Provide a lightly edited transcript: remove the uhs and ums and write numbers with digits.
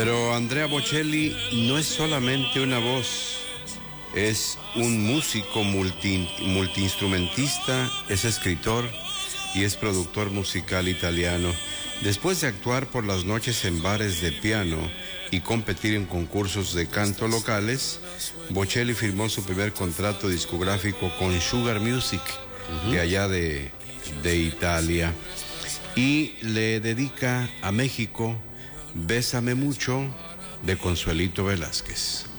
Pero Andrea Bocelli no es solamente una voz, es un músico multiinstrumentista, es escritor y es productor musical italiano. Después de actuar por las noches en bares de piano y competir en concursos de canto locales, Bocelli firmó su primer contrato discográfico con Sugar Music, de allá de Italia, y le dedica a México Bésame Mucho de Consuelito Velázquez.